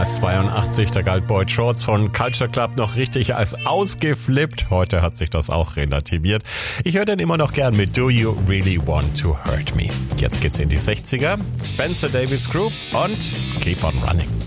Damals 82, da galt Boy Shorts von Culture Club noch richtig als ausgeflippt. Heute hat sich das auch relativiert. Ich höre den immer noch gern mit Do You Really Want to Hurt Me. Jetzt geht's in die 60er. Spencer Davis Group und Keep on Running.